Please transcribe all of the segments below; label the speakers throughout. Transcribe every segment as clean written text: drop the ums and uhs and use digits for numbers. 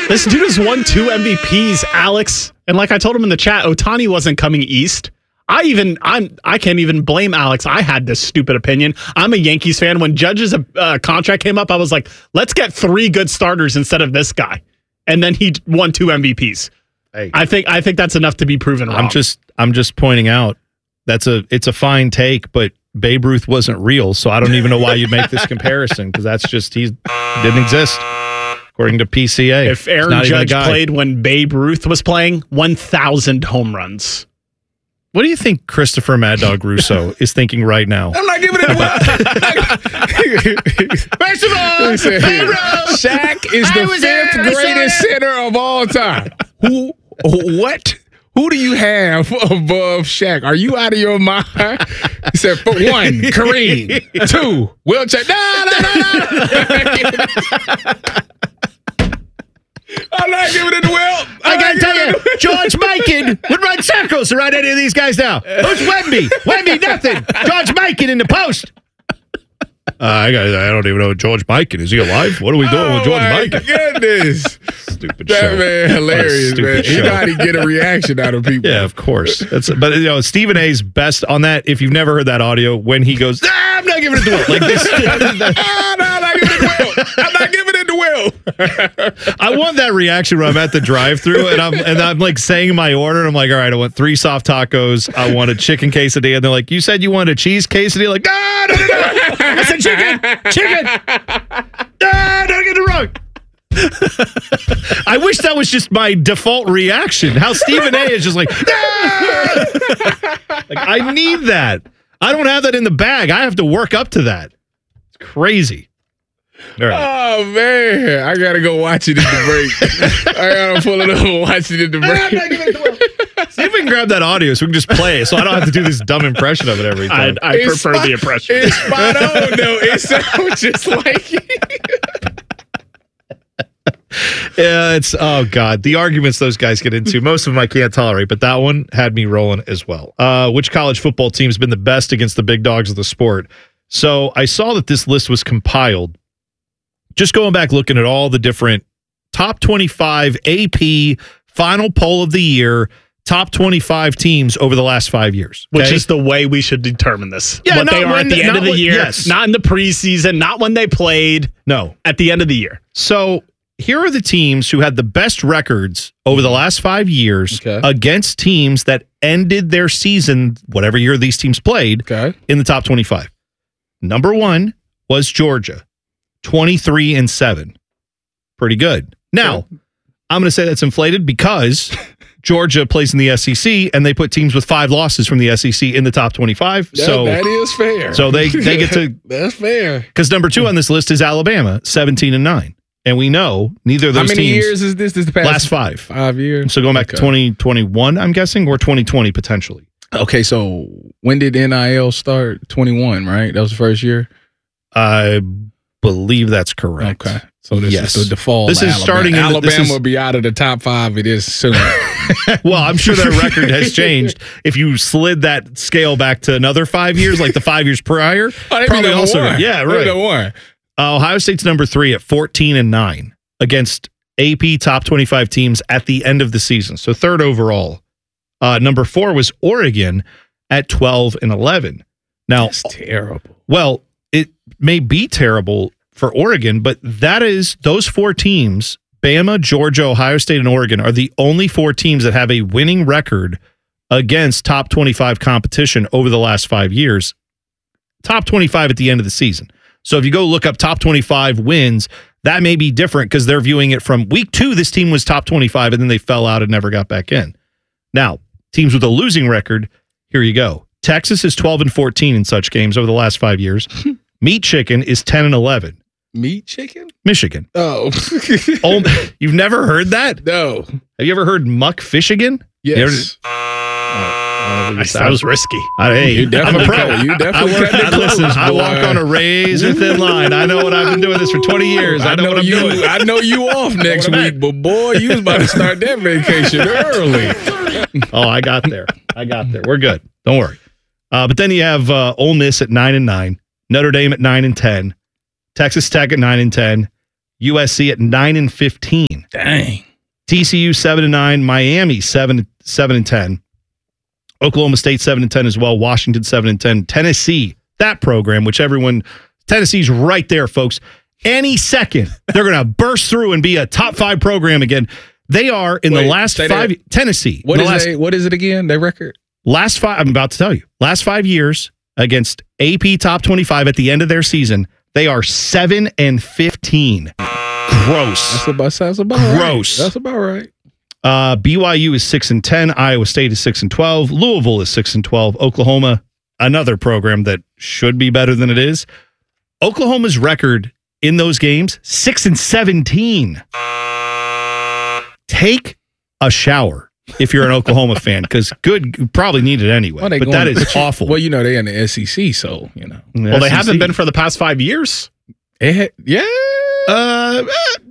Speaker 1: This dude has won 2 MVPs, Alex. And like I told him in the chat, Ohtani wasn't coming east. I can't even blame Alex. I had this stupid opinion. I'm a Yankees fan. When Judge's contract came up, I was like, let's get 3 good starters instead of this guy. And then he won 2 MVPs. Hey. I think that's enough to be proven wrong.
Speaker 2: I'm just pointing out it's a fine take, but Babe Ruth wasn't real, so I don't even know why you'd make this comparison, because that's just he didn't exist according to PCA.
Speaker 1: If Aaron Judge played when Babe Ruth was playing, 1,000 home runs.
Speaker 2: What do you think Christopher Mad Dog Russo is thinking right now?
Speaker 3: I'm not giving it away. First of all, Shaq is the 5th greatest center of all time. Who do you have above Shaq? Are you out of your mind? He said, for 1, Kareem. 2, Will Chamberlain. No. I'm not giving it to Will.
Speaker 2: I got to tell you, George Mikan would run circles around any of these guys now. Who's Wemby? Wemby, nothing. George Mikan in the post. I don't even know George Mikan. Is he alive? What are we doing with George Mikan?
Speaker 3: Goodness.
Speaker 2: Stupid
Speaker 3: that
Speaker 2: show.
Speaker 3: Man, hilarious, man. He know how to get a reaction out of people.
Speaker 2: Yeah, of course. But Stephen A's best on that, if you've never heard that audio, when he goes, I'm not giving it to Will. Like this.
Speaker 3: I'm not giving it to Will. I'm not giving it to Will.
Speaker 2: I want that reaction when I'm at the drive-thru and I'm like saying my order, and I'm like, all right, I want 3 soft tacos. I want a chicken quesadilla. And they're like, you said you wanted a cheese quesadilla? Like, no. I said chicken. No, don't get it wrong. I wish that was just my default reaction. How Stephen A is just like, no! Like, I need that. I don't have that in the bag. I have to work up to that. It's crazy. All right.
Speaker 3: Oh, man. I got to go watch it in the break. I got to pull it up and watch it in the break.
Speaker 2: See if we can grab that audio so we can just play it so I don't have to do this dumb impression of it every time.
Speaker 1: I prefer the impression.
Speaker 3: It's spot on, though. It sounds just like it.
Speaker 2: Yeah, it's, oh, God. The arguments those guys get into, most of them I can't tolerate, but that one had me rolling as well. Which college football team's been the best against the big dogs of the sport? So I saw that this list was compiled. Just going back, looking at all the different top 25 AP final poll of the year, top 25 teams over the last 5 years. Okay?
Speaker 1: Which is the way we should determine this.
Speaker 2: Yeah,
Speaker 1: what they are at the end of the year.
Speaker 2: Yes.
Speaker 1: Not in the preseason, not when they played.
Speaker 2: No.
Speaker 1: At the end of the year.
Speaker 2: So here are the teams who had the best records over the last 5 years against teams that ended their season, whatever year these teams played, in the top 25. Number 1 was Georgia. 23-7. Pretty good. Now, I'm going to say that's inflated because Georgia plays in the SEC and they put teams with 5 losses from the SEC in the top 25. So
Speaker 3: that is fair.
Speaker 2: So they get to.
Speaker 3: That's fair.
Speaker 2: Because number 2 on this list is Alabama, 17-9. And we know neither of those teams.
Speaker 3: How many years is this? This is the past
Speaker 2: last 5.
Speaker 3: 5 years.
Speaker 2: So going back to 2021, I'm guessing, or 2020 potentially.
Speaker 3: Okay, so when did NIL start? 21, right? That was the first year?
Speaker 2: I believe that's correct.
Speaker 3: Okay. So this is the default.
Speaker 2: This is
Speaker 3: Alabama.
Speaker 2: starting in
Speaker 3: Alabama will be out of the top 5 it is soon.
Speaker 2: Well, I'm sure their record has changed. If you slid that scale back to another 5 years, like the 5 years prior,
Speaker 3: probably also
Speaker 2: one. Yeah, right. Ohio State's number 3 at 14-9 against AP top 25 teams at the end of the season. So 3rd overall. Number 4 was Oregon at 12-11. Now,
Speaker 3: that's terrible.
Speaker 2: Well, it may be terrible for Oregon, but that is those 4 teams, Bama, Georgia, Ohio State, and Oregon, are the only 4 teams that have a winning record against top 25 competition over the last 5 years. Top 25 at the end of the season. So if you go look up top 25 wins, that may be different because they're viewing it from week 2, this team was top 25, and then they fell out and never got back in. Now, teams with a losing record, here you go. Texas is 12-14 in such games over the last 5 years. Meat Chicken is 10-11.
Speaker 3: Meat Chicken?
Speaker 2: Michigan.
Speaker 3: Oh.
Speaker 2: You've never heard that?
Speaker 3: No.
Speaker 2: Have you ever heard Muck Fishigan?
Speaker 3: Yes.
Speaker 1: That was risky.
Speaker 2: Hey, I'm a pro.
Speaker 3: You definitely
Speaker 2: listen, I walk on a razor thin line. I know what I've been doing this for 20 years. I know what I'm doing.
Speaker 3: I know you off next week, but boy, you was about to start that vacation early.
Speaker 2: Oh, I got there. We're good. Don't worry. But then you have Ole Miss at 9-9, Notre Dame at 9-10, Texas Tech at 9-10, USC at 9-15.
Speaker 3: Dang.
Speaker 2: TCU 7-9. Miami 7-10. Oklahoma State 7-10 as well. Washington 7-10. Tennessee, that program, which Tennessee's right there, folks. Any second, they're going to burst through and be a top 5 program again. They are in the last 5. Tennessee.
Speaker 3: What is it again? Their record?
Speaker 2: Last 5. I'm about to tell you. Last 5 years against AP top 25 at the end of their season, they are 7-15. Gross.
Speaker 3: That's about
Speaker 2: gross.
Speaker 3: Right. That's about right.
Speaker 2: BYU is 6-10. Iowa State is 6-12. Louisville is 6-12. Oklahoma, another program that should be better than it is. Oklahoma's record in those games, 6-17. Take a shower if you're an Oklahoma fan, because you probably need it anyway. Well, but that is awful.
Speaker 3: Well, they're in the SEC, so
Speaker 1: Well, they haven't been for the past 5 years.
Speaker 3: Yeah.
Speaker 2: I'm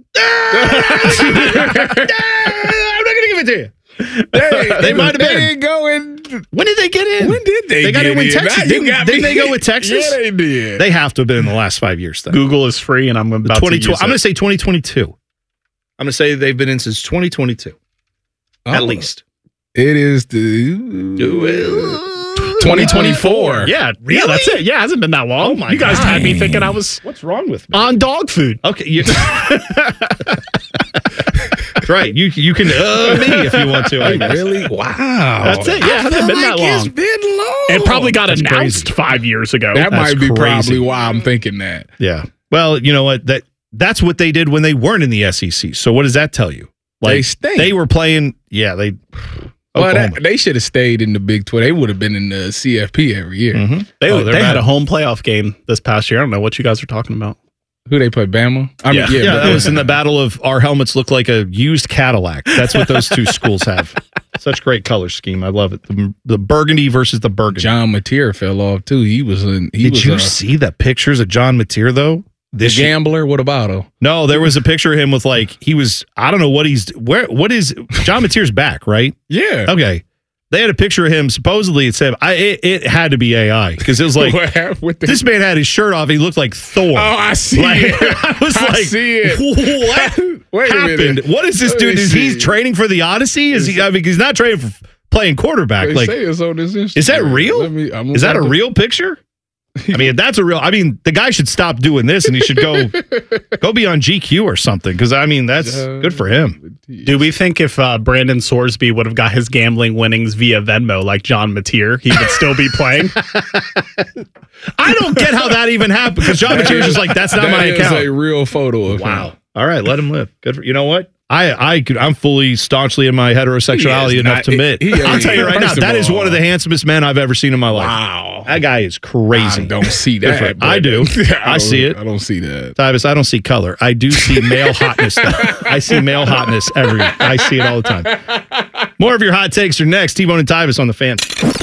Speaker 2: not gonna give it to you. They might have been. When did they get in?
Speaker 3: When did they
Speaker 2: got in? When Texas didn't they go with Texas?
Speaker 3: Yeah, they did.
Speaker 2: They have to have been in the last 5 years. Then
Speaker 1: Google is free, and I'm about to use it.
Speaker 2: I'm going to say 2022. I'm going to say they've been in since 2022, at least.
Speaker 3: It is the 2024.
Speaker 1: Yeah, really? Yeah, that's it. Yeah, it hasn't been that long.
Speaker 2: Oh my
Speaker 1: you guys
Speaker 2: God.
Speaker 1: had me thinking I was
Speaker 2: What's wrong with me?
Speaker 1: on dog food.
Speaker 2: Okay, that's right. You can me if you want to. I guess.
Speaker 3: Really? Wow.
Speaker 1: That's it. Yeah, it hasn't been that long.
Speaker 3: It's been long.
Speaker 1: It probably got
Speaker 2: That's
Speaker 1: announced
Speaker 2: crazy.
Speaker 1: 5 years ago.
Speaker 3: That
Speaker 2: That's
Speaker 3: might be
Speaker 2: crazy.
Speaker 3: probably why I'm thinking that.
Speaker 2: Yeah. Well, you know what? That's what they did when they weren't in the SEC. So what does that tell you?
Speaker 3: They stink.
Speaker 2: They were playing. Yeah, they.
Speaker 3: Well, they should have stayed in the Big 12. They would have been in the CFP every year.
Speaker 2: Mm-hmm.
Speaker 1: They had a home playoff game this past year. I don't know what you guys are talking about.
Speaker 3: Who they play? Bama?
Speaker 2: Yeah, that was in the battle of our helmets look like a used Cadillac. That's what those two schools have. Such great color scheme. I love it. The burgundy versus the burgundy.
Speaker 3: John Mateer fell off too.
Speaker 2: Did you see the pictures of John Mateer though?
Speaker 3: The gambler? What about him?
Speaker 2: No, there was a picture of him with I don't know what John Mateer's back, right?
Speaker 3: Yeah.
Speaker 2: Okay. They had a picture of him. Supposedly, it said it had to be AI because it was like this man had his shirt off. He looked like Thor.
Speaker 3: Oh, I see it.
Speaker 2: I was
Speaker 3: see it.
Speaker 2: What happened? What is this dude? Is he training for the Odyssey? Is he? I mean, he's not training for playing quarterback.
Speaker 3: They say it's on this Instagram.
Speaker 2: Is that real? Is that a real picture? I mean, if that's a real. I mean, the guy should stop doing this and he should go be on GQ or something because I mean that's good for him.
Speaker 1: Do we think if Brandon Sorsby would have got his gambling winnings via Venmo like John Mateer, he would still be playing?
Speaker 2: I don't get how that even happened because John Mateer's just like that's not my account.
Speaker 3: That's a real photo of
Speaker 2: wow.
Speaker 3: him.
Speaker 2: All right, let him live. Good for you know what. I'm fully staunchly in my heterosexuality enough to admit. I'll tell you right now, that is one of the handsomest men I've ever seen in my life.
Speaker 3: Wow.
Speaker 2: That guy is crazy.
Speaker 3: I don't see that.
Speaker 2: I do. I see it.
Speaker 3: I don't see that.
Speaker 2: Tyvis, I don't see color. I do see male hotness, though. I see male hotness everywhere. I see it all the time. More of your hot takes are next. T-Bone and Tyvis on the Fan.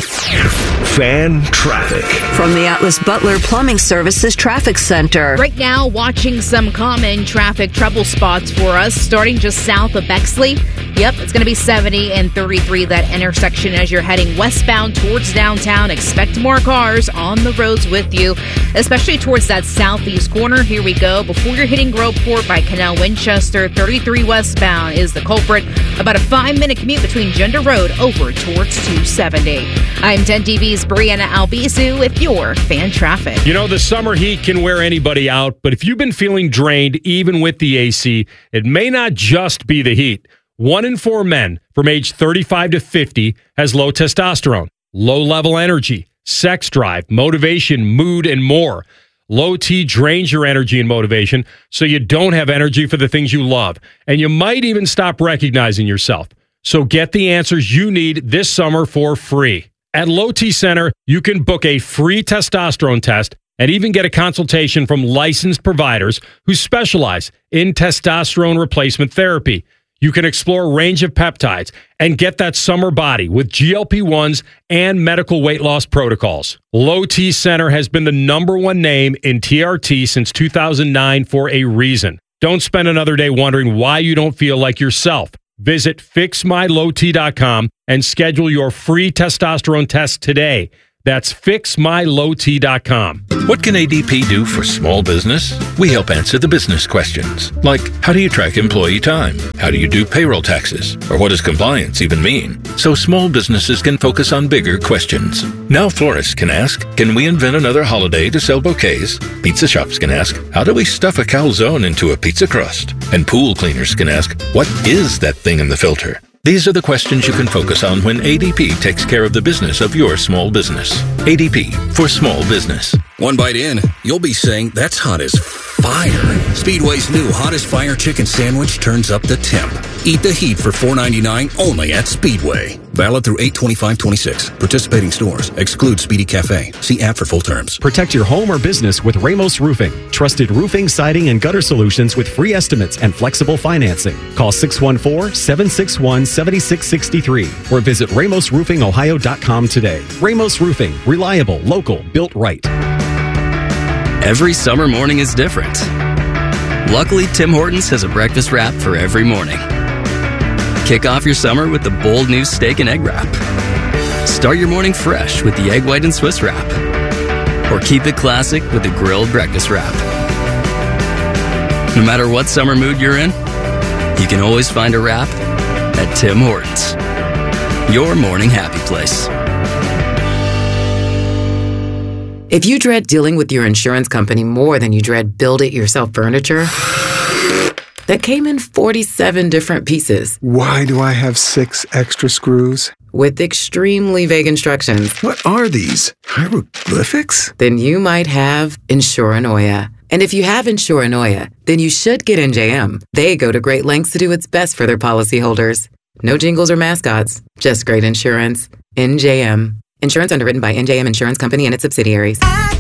Speaker 4: Fan traffic.
Speaker 5: From the Atlas Butler Plumbing Services Traffic Center.
Speaker 6: Right now, watching some common traffic trouble spots for us, starting just south of Bexley. Yep, it's going to be 70 and 33, that intersection as you're heading westbound towards downtown. Expect more cars on the roads with you, especially towards that southeast corner. Here we go. Before you're hitting Groveport by Canal Winchester, 33 westbound is the culprit. About a 5-minute commute between Gender Road over towards 270. I'm 10TV's Brianna Albizu with your Fan Traffic.
Speaker 7: You know, the summer heat can wear anybody out, but if you've been feeling drained, even with the AC, it may not just be the heat. 1 in 4 men from age 35 to 50 has low testosterone, low-level energy, sex drive, motivation, mood, and more. Low T drains your energy and motivation, so you don't have energy for the things you love, and you might even stop recognizing yourself. So get the answers you need this summer for free. At Low T Center, you can book a free testosterone test and even get a consultation from licensed providers who specialize in testosterone replacement therapy. You can explore a range of peptides and get that summer body with GLP-1s and medical weight loss protocols. Low T Center has been the #1 name in TRT since 2009 for a reason. Don't spend another day wondering why you don't feel like yourself. Visit fixmylowt.com and schedule your free testosterone test today. That's fixmylowt.com.
Speaker 8: What can ADP do for small business? We help answer the business questions, like how do you track employee time? How do you do payroll taxes? Or what does compliance even mean? So small businesses can focus on bigger questions. Now florists can ask, can we invent another holiday to sell bouquets? Pizza shops can ask, how do we stuff a calzone into a pizza crust? And pool cleaners can ask, what is that thing in the filter? These are the questions you can focus on when ADP takes care of the business of your small business. ADP for small business.
Speaker 9: One bite in, you'll be saying, that's hot as fire. Speedway's new Hottest Fire Chicken Sandwich turns up the temp. Eat the heat for $4.99 only at Speedway. Valid through 8/25/26. Participating stores. Exclude Speedy Cafe. See app for full terms.
Speaker 10: Protect your home or business with Ramos Roofing. Trusted roofing, siding, and gutter solutions with free estimates and flexible financing. Call 614-761-7663 or visit RamosRoofingOhio.com today. Ramos Roofing. Reliable, local, built right.
Speaker 11: Every summer morning is different. Luckily, Tim Hortons has a breakfast wrap for every morning. Kick off your summer with the bold new steak and egg wrap. Start your morning fresh with the egg white and Swiss wrap. Or keep it classic with the grilled breakfast wrap. No matter what summer mood you're in, you can always find a wrap at Tim Hortons. Your morning happy place.
Speaker 12: If you dread dealing with your insurance company more than you dread build-it-yourself furniture that came in 47 different pieces.
Speaker 13: Why do I have 6 extra screws?
Speaker 12: With extremely vague instructions.
Speaker 13: What are these? Hieroglyphics?
Speaker 12: Then you might have Insuranoia. And if you have Insuranoia, then you should get NJM. They go to great lengths to do what's best for their policyholders. No jingles or mascots, just great insurance. NJM. Insurance underwritten by NJM Insurance Company and its subsidiaries.